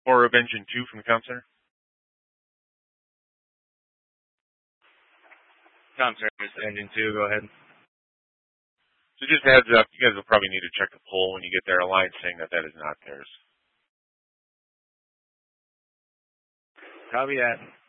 Or of engine 2 from the comm center? Comm center, engine 2, go ahead. So just a heads up, you guys will probably need to check the pole when you get there. Alliance saying that is not theirs. Copy that.